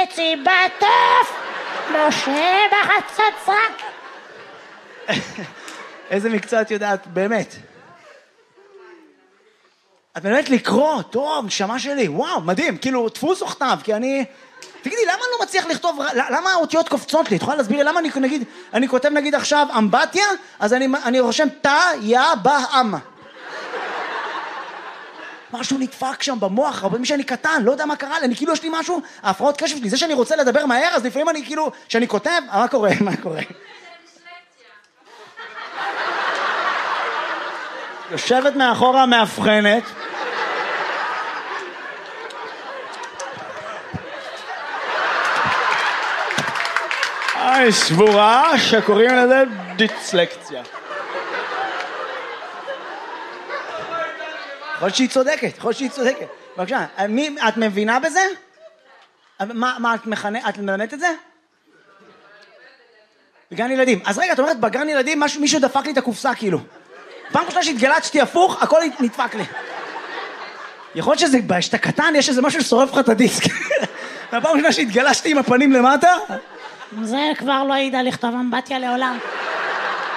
חצי בטוף, משה בחצוצרה. איזה מקצוע את יודעת, באמת. את באמת לקרוא, טוב, נשמה שלי, וואו, מדהים, כאילו, תפוס וכתב, כי אני... תגידי, למה אני לא מצליח לכתוב, למה האותיות קופצות לי? את יכולה להסביר לי למה אני כותב נגיד עכשיו אמבטיה, אז אני רושם תא, יא, בא, אמא. משהו נדפק שם במוח, אבל מי שאני קטן, לא יודע מה קרה לי, אני כאילו יש לי משהו, ההפרעות קשב שלי, זה שאני רוצה לדבר מהר, אז לפעמים אני כאילו, שאני כותב, מה קורה? יושבת מאחורה מאבחנת. שבורה שקוראים לזה דיסלקציה. יכול שהיא צודקת. בבקשה, את מבינה בזה? מה את מלמדת את זה? בגן ילדים. אז רגע, את אומרת, בגן ילדים מישהו דפק לי את הקופסה כאילו. פעם ראשונה שהתגלצתי הפוך, הכל נדפק לי. יכול להיות שאתה קטן, יש איזה משהו ששורף לך את הדיסק. והפעם ראשונה שהתגלשתי עם הפנים למטה, זה כבר לא ידע לכתוב אמבטיה לעולם.